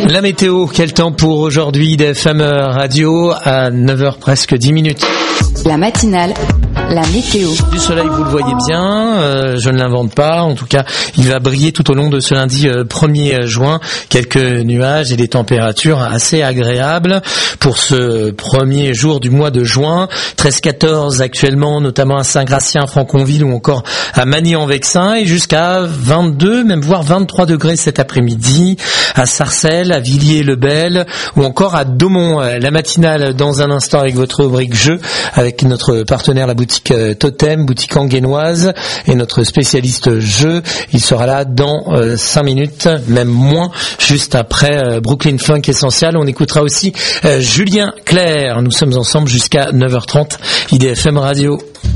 La météo, quel temps pour aujourd'hui d'FM Radio à 9h presque 10 minutes. La matinale, la météo. Du soleil, vous le voyez bien, je ne l'invente pas. En tout cas, il va briller tout au long de ce lundi 1er juin. Quelques nuages et des températures assez agréables pour ce premier jour du mois de juin. 13-14 actuellement, notamment à Saint-Gratien, Franconville ou encore à Magny-en-Vexin, et jusqu'à 22, même voire 23 degrés cet après-midi à Sarcelles, à Villiers-le-Bel ou encore à Daumont. La matinale dans un instant avec votre rubrique jeu, avec notre partenaire la boutique Totem, boutique anguennoise, et notre spécialiste jeu. Il sera là dans 5 minutes, même moins, juste après Brooklyn Funk Essential. On écoutera aussi Julien Clerc. Nous sommes ensemble jusqu'à 9h30, IDFM Radio.